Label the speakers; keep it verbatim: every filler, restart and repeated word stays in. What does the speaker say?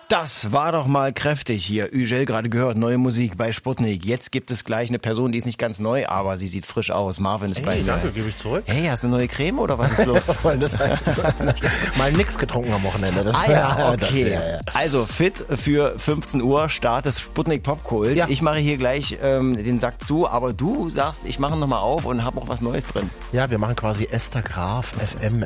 Speaker 1: Das war doch mal kräftig hier. Ügel gerade gehört, neue Musik bei Sputnik. Jetzt gibt es gleich eine Person, die ist nicht ganz neu, aber sie sieht frisch aus. Marvin ist
Speaker 2: Hey,
Speaker 1: bei mir.
Speaker 2: danke, gebe ich zurück.
Speaker 1: Hey, hast du eine neue Creme oder was ist los?
Speaker 2: Was soll das heißen? Mal nix getrunken am Wochenende. Das,
Speaker 1: Ah ja, okay.
Speaker 2: Das, ja, ja.
Speaker 1: Also fit für fünfzehn Uhr, Start des Sputnik Popkults.
Speaker 2: Ja.
Speaker 1: Ich mache hier gleich ähm, den Sack zu, aber du sagst, ich mache ihn nochmal auf und habe auch was Neues drin.
Speaker 2: Ja, wir machen quasi Esther Graf F M